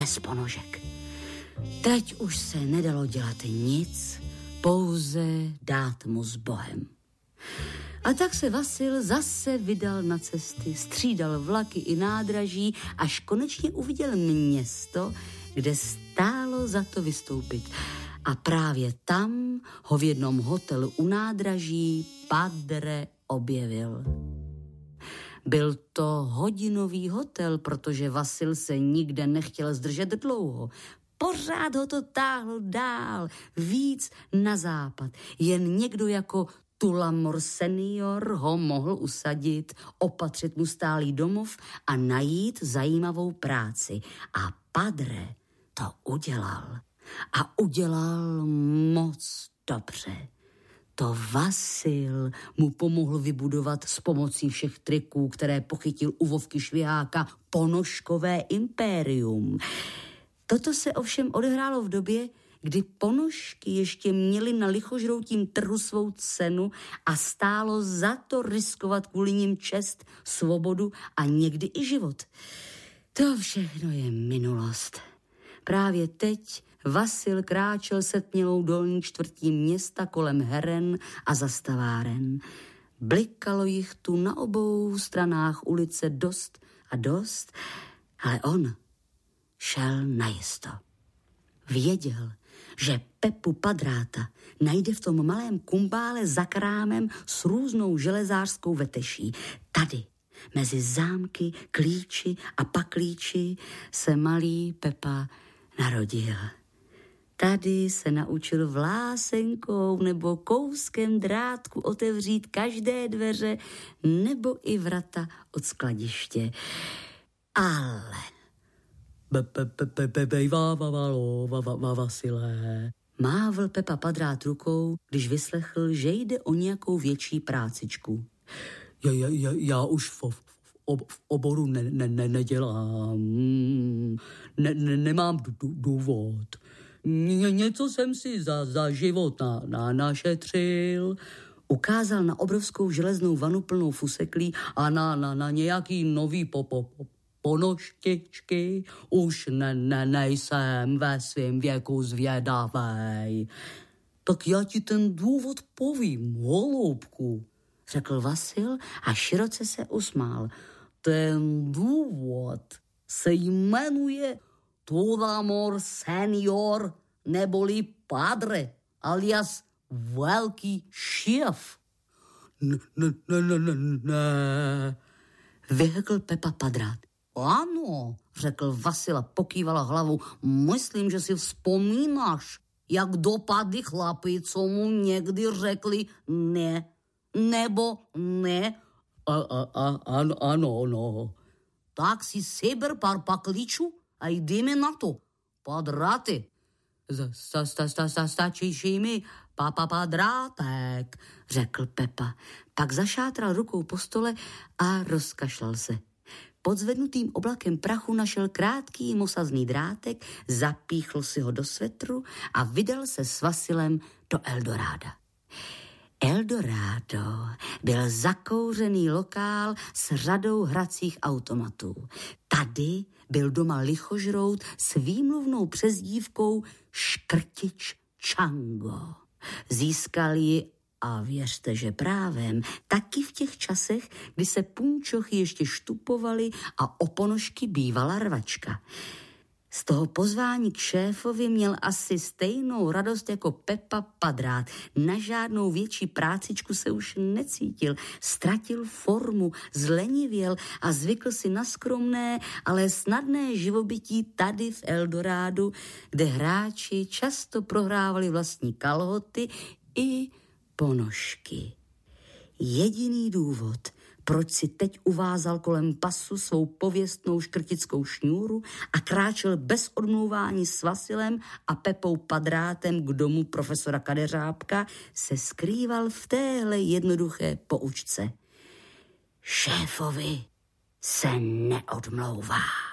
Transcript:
bez ponožek. Teď už se nedalo dělat nic, pouze dát mu s Bohem. A tak se Vasil zase vydal na cesty, střídal vlaky i nádraží, až konečně uviděl město, kde stálo za to vystoupit. A právě tam ho v jednom hotelu u nádraží Padre objevil. Byl to hodinový hotel, protože Vasil se nikde nechtěl zdržet dlouho. Pořád ho to táhlo dál, víc na západ. Jen někdo jako Tullamore senior ho mohl usadit, opatřit mu stálý domov a najít zajímavou práci. A Padre to udělal. A udělal moc dobře. To Vasil mu pomohl vybudovat s pomocí všech triků, které pochytil u Vovky Šviháka, ponožkové impérium. Toto se ovšem odehrálo v době, kdy ponožky ještě měly na lichožroutím trhu svou cenu a stálo za to riskovat kvůli nim čest, svobodu a někdy i život. To všechno je minulost. Právě teď Vasil kráčel setmělou dolní čtvrtí města kolem heren a zastaváren. Blikalo jich tu na obou stranách ulice dost a dost, ale on šel najisto. Věděl, že Pepu Padráta najde v tom malém kumbále za krámem s různou železářskou veteší. Tady, mezi zámky, klíči a paklíči, se malý Pepa narodil. Tady se naučil vlásenkou nebo kouskem drátku otevřít každé dveře nebo i vrata od skladiště. Ale Vasile, mávl Pepa Padrát rukou, když vyslechl, že jde o nějakou větší prácičku. Já už v oboru nedělám. Nemám důvod. Něco jsem si za život našetřil. Ukázal na obrovskou železnou vanu plnou fuseklí a na nějaký nový ponožtičky. Už nejsem ve svém věku zvědavej. Tak já ti ten důvod povím, holubku, řekl Vasil a široce se usmál. Ten důvod se jmenuje Tullamore senior neboli Padre alias velký šéf. Ne, vyhrkl Pepa Padrát. Ano, řekl Vasil a pokývala hlavou. Myslím, že si vzpomínáš, jak dopadli chlapi, co mu někdy řekli ne, nebo ne. Ano, no. Tak si seber pár paklíčů a jdeme na to. Padráty. Stačí mi Padrátek, řekl Pepa. Pak zašátral rukou po stole a rozkašlal se. Pod zvednutým oblakem prachu našel krátký mosazný drátek, zapíchl si ho do svetru a vydal se s Vasilem do Eldoráda. Eldorado byl zakouřený lokál s řadou hracích automatů. Tady byl doma lichožrout s výmluvnou přezdívkou Škrtič Čango. Získal ji, a věřte, že právem, taky v těch časech, kdy se punčochy ještě štupovaly a o ponožky bývala rvačka. Z toho pozvání k šéfovi měl asi stejnou radost jako Pepa Padrát. Na žádnou větší prácičku se už necítil. Ztratil formu, zlenivěl a zvykl si na skromné, ale snadné živobytí tady v Eldorádu, kde hráči často prohrávali vlastní kalhoty i ponožky. Jediný důvod, proč si teď uvázal kolem pasu svou pověstnou škrtickou šňůru a kráčel bez odmlouvání s Vasilem a Pepou Padrátem k domu profesora Kadeřábka, se skrýval v téhle jednoduché poučce. Šéfovi se neodmlouvá.